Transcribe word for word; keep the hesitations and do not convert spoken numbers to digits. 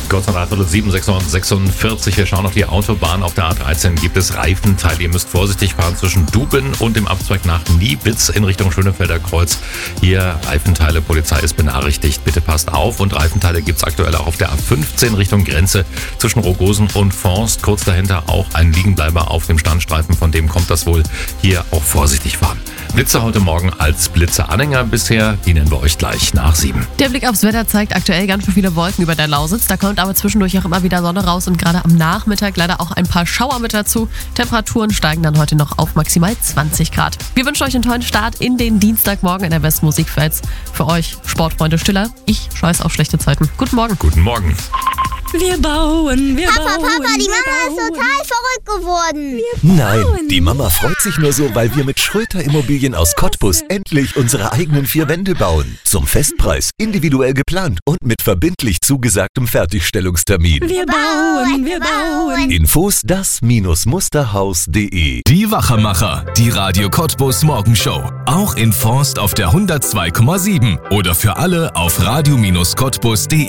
Kurz nach dreiviertel sieben, sechs Uhr sechsundvierzig. Wir schauen auf die Autobahn. Auf der A dreizehn gibt es Reifenteile. Ihr müsst vorsichtig fahren zwischen Duben und dem Abzweig nach Niebitz in Richtung Schönefelder Kreuz. Hier Reifenteile, Polizei ist benachrichtigt. Bitte passt auf. Und Reifenteile gibt es aktuell auch auf der A fünfzehn Richtung Grenze zwischen Rogosen und Forst. Kurz dahinter auch ein Liegenbleiber auf dem Standstreifen. Von dem kommt das wohl. Hier auch vorsichtig fahren. Blitze heute Morgen als Blitze-Anhänger bisher. Die nennen wir euch gleich nach sieben. Der Blick aufs Wetter zeigt aktuell ganz schön viele Wolken über der Lausitz. Da kommt aber zwischendurch auch immer wieder Sonne raus und gerade am Nachmittag leider auch ein paar Schauer mit dazu. Temperaturen steigen dann heute noch auf maximal zwanzig Grad. Wir wünschen euch einen tollen Start in den Dienstagmorgen in der besten Musik für, jetzt für euch Sportfreunde Stiller. Ich scheiß auf schlechte Zeiten. Guten Morgen. Guten Morgen. Wir bauen, wir Papa, bauen. Papa, die Mama bauen. ist total verrückt geworden. Nein, die Mama freut sich nur so, weil wir mit Schröter Immobilien aus Cottbus endlich unsere eigenen vier Wände bauen. Zum Festpreis, individuell geplant und mit verbindlich zugesagtem Fertigstellungstermin. Wir bauen, wir bauen. Infos das Musterhaus punkt de. Die Wachemacher, die Radio Cottbus Morgenshow. Auch in Forst auf der hundertzwei Komma sieben oder für alle auf radio Cottbus punkt de.